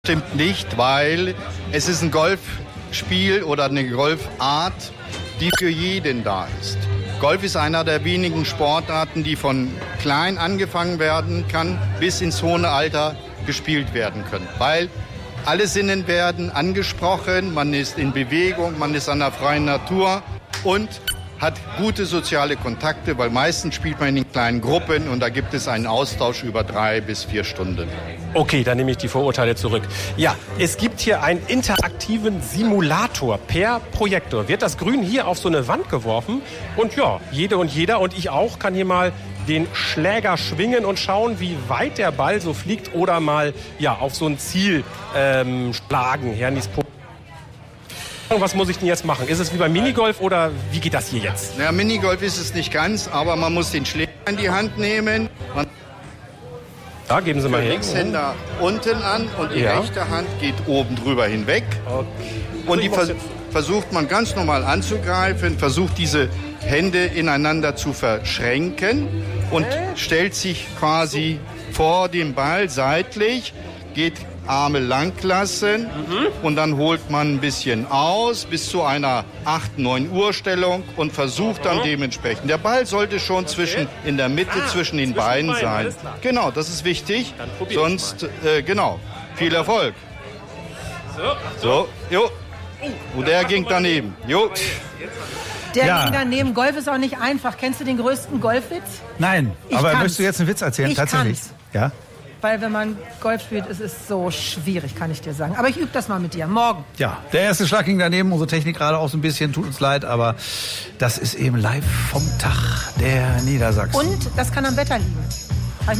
Stimmt nicht, weil es ist ein Golfspiel oder eine Golfart, die für jeden da ist. Golf ist einer der wenigen Sportarten, die von klein angefangen werden kann, bis ins hohe Alter gespielt werden können. Weil alle Sinnen werden angesprochen, man ist in Bewegung, man ist an der freien Natur und hat gute soziale Kontakte, weil meistens spielt man in kleinen Gruppen und da gibt es einen Austausch über 3 bis 4 Stunden. Okay, dann nehme ich die Vorurteile zurück. Ja, es gibt hier einen interaktiven Simulator per Projektor. Wird das Grün hier auf so eine Wand geworfen und ja, jede und jeder und ich auch kann hier mal den Schläger schwingen und schauen, wie weit der Ball so fliegt oder mal ja auf so ein Ziel schlagen. Was muss ich denn jetzt machen? Ist es wie beim Minigolf oder wie geht das hier jetzt? Ja, Minigolf ist es nicht ganz, aber man muss den Schläger in die Hand nehmen. Da geben Sie mal her. Linkshänder unten an und die rechte Hand geht oben drüber hinweg. Okay. Und die versucht man ganz normal anzugreifen, versucht diese Hände ineinander zu verschränken und stellt sich quasi vor dem Ball seitlich, geht Arme lang lassen und dann holt man ein bisschen aus bis zu einer 8-9 Uhr Stellung und versucht dann dementsprechend. Der Ball sollte schon in der Mitte zwischen den Beinen sein. Genau, das ist wichtig. Sonst, viel Erfolg. So, jo. Und der ging daneben. Jo. Der ging daneben. Golf ist auch nicht einfach. Kennst du den größten Golfwitz? Nein, aber möchtest du jetzt einen Witz erzählen? Tatsächlich. Ja. Weil wenn man Golf spielt, ist es so schwierig, kann ich dir sagen. Aber ich übe das mal mit dir. Morgen. Ja, der erste Schlag ging daneben. Unsere Technik gerade auch so ein bisschen. Tut uns leid, aber das ist eben live vom Tag der Niedersachsen. Und das kann am Wetter liegen.